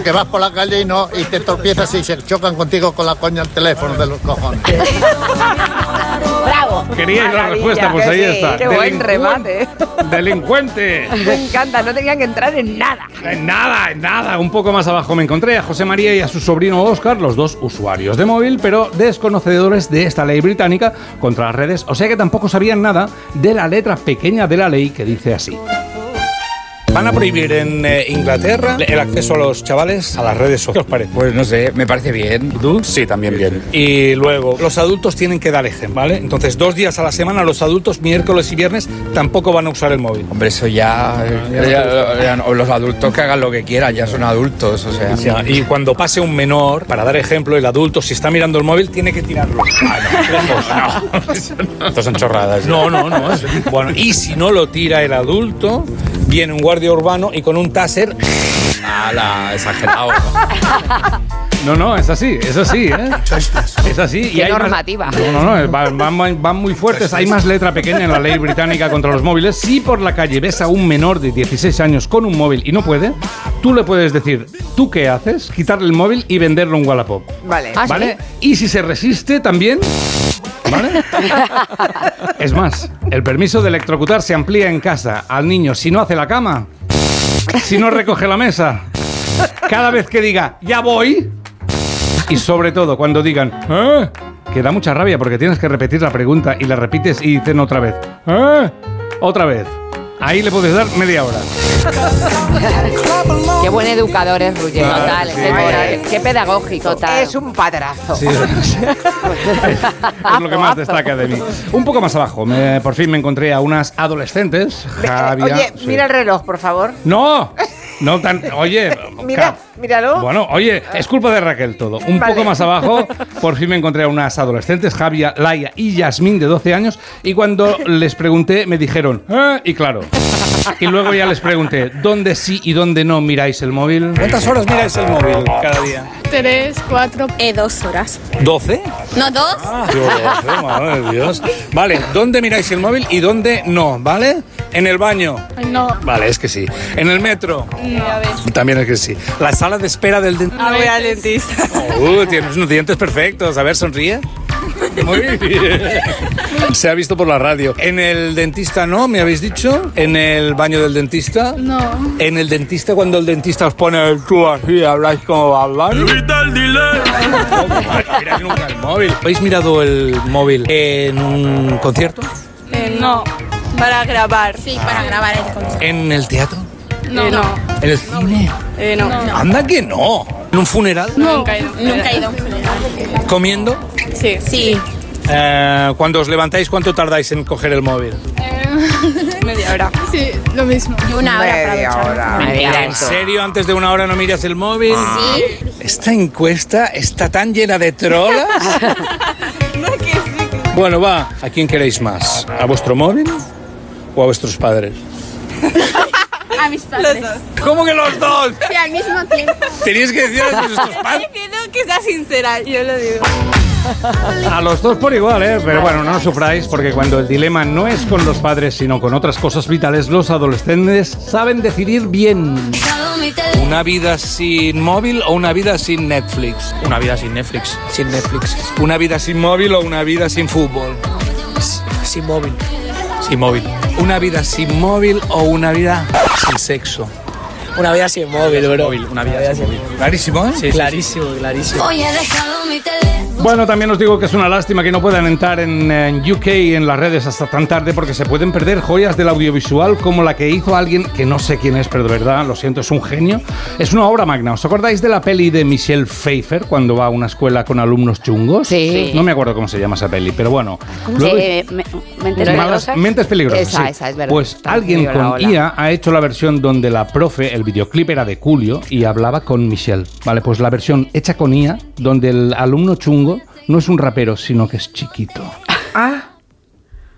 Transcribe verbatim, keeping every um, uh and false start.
que vas por la calle y no y te tropiezas y se chocan contigo con la coña al teléfono de los cojones. ¡Bravo! ¿Queríais la respuesta? Pues ahí sí, está. ¡Qué buen remate! ¡Delincuente! Me encanta, no tenían que entrar en nada. En nada, en nada. Un poco más abajo me encontré a José María y a su sobrino Óscar, los dos usuarios de móvil, pero desconocedores de esta ley británica contra las redes, o sea que tampoco sabían nada de la letra pequeña de la ley que dice así. Van a prohibir en eh, Inglaterra el acceso a los chavales a las redes sociales. ¿Qué os parece? Pues no sé, me parece bien. ¿Y tú? Sí, también bien. Y luego, los adultos tienen que dar ejemplo, ¿vale? Entonces, dos días a la semana, los adultos, miércoles y viernes, tampoco van a usar el móvil. Hombre, eso ya... ya, ya, ya no, los adultos que hagan lo que quieran, ya son adultos, o sea... O sea, y cuando pase un menor, para dar ejemplo, el adulto, si está mirando el móvil, tiene que tirarlo. Ah, no, lejos. No. Estas son chorradas. No, no, no. Bueno, y si no lo tira el adulto, viene un guardia urbano y con un taser... ¡Hala! Exagerado. No, no, es así, es así, ¿eh? Es así. Qué normativa. Más... No, no, no, van, van, van muy fuertes. Hay más letra pequeña en la ley británica contra los móviles. Si por la calle ves a un menor de dieciséis años con un móvil y no puede, tú le puedes decir, ¿tú qué haces? Quitarle el móvil y venderlo en Wallapop. Vale. ¿Vale? ¿Sí? Y si se resiste también... ¿Vale? Es más, el permiso de electrocutar se amplía en casa al niño si no hace la cama, si no recoge la mesa, cada vez que diga ya voy, y sobre todo cuando digan ¿eh? Que da mucha rabia porque tienes que repetir la pregunta y la repites y dicen otra vez ¿eh? Otra vez. Ahí le puedes dar media hora. Qué buen educador es Ruggero. Total, sí, qué, qué, qué pedagógico. Total. Es un padrazo. Sí, es, es lo que más destaca de mí. Un poco más abajo, me, por fin me encontré a unas adolescentes. Javier, Oye, sí. mira el reloj, por favor. ¡No! No tan... Oye... Mira, míralo. Bueno, oye, es culpa de Raquel todo. Un Vale. poco más abajo, por fin me encontré a unas adolescentes, Javier, Laia y Yasmín, de doce años, y cuando les pregunté, me dijeron, ¿eh? Y claro. Y luego ya les pregunté, ¿dónde sí y dónde no miráis el móvil? ¿Cuántas horas miráis el móvil cada día? Tres, cuatro... Eh, dos horas. ¿Doce? No, dos. Ah, yo doce, madre de Dios. Vale, ¿dónde miráis el móvil y dónde no? ¿Vale? ¿En el baño? No. Vale, es que sí. ¿En el metro? No, a ver. También es que sí. ¿La sala de espera del dentista? A ver, al dentista. Uh, tienes unos dientes perfectos. A ver, sonríe. Muy bien. Se ha visto por la radio. ¿En el dentista no? ¿Me habéis dicho? ¿En el baño del dentista? No. ¿En el dentista cuando el dentista os pone el tú así, habláis como va a hablar? Mira que nunca el móvil. ¿Habéis mirado el móvil en un concierto? Eh, no. Para grabar. Sí, para grabar el concierto. ¿En el teatro? No. no. ¿En el cine? Eh, no. Anda que no. ¿En un funeral? Nunca he ido. Nunca he ido a un funeral. ¿Comiendo? Sí. Sí. Eh, cuando os levantáis, ¿cuánto tardáis en coger el móvil? Eh, media hora. Sí, lo mismo. Y una hora para Media ducharme. hora. Media ¿En serio antes de una hora no miras el móvil? Sí. Esta encuesta está tan llena de trolas. No, que sí. Bueno, va. ¿A quién queréis más? ¿A vuestro móvil o a vuestros padres? A mis padres. Los dos. ¿Cómo que los dos? Sí, al mismo tiempo. Teníais que decir a vuestros padres. Pido que sea sincera, yo lo digo. A los dos por igual, ¿eh? Pero bueno, no os sufráis, porque cuando el dilema no es con los padres, sino con otras cosas vitales, los adolescentes saben decidir bien. ¿Una vida sin móvil o una vida sin Netflix? Una vida sin Netflix. Sin Netflix. ¿Una vida sin móvil o una vida sin fútbol? Sin móvil. Sin móvil. ¿Una vida sin móvil o una vida sin sexo? Una vida sin móvil, bro. Una vida sin móvil. ¿Clarísimo, eh? Sí, clarísimo, clarísimo. Hoy he dejado mi teléfono. Bueno, también os digo que es una lástima que no puedan entrar en, en U K en las redes hasta tan tarde, porque se pueden perder joyas del audiovisual como la que hizo alguien que no sé quién es, pero de verdad, lo siento, es un genio. Es una obra magna. ¿Os acordáis de la peli de Michelle Pfeiffer cuando va a una escuela con alumnos chungos? Sí. No me acuerdo cómo se llama esa peli, pero bueno. Luego- Eh, me- mentes Malas- peligrosas. mentes peligrosas. Esa, sí. esa, es verdad. Pues Está alguien muy bien la con ola. I A ha hecho la versión donde la profe, el videoclip era de Julio y hablaba con Michelle. Vale, pues la versión hecha con I A, donde el alumno chungo no es un rapero, sino que es chiquito. Ah,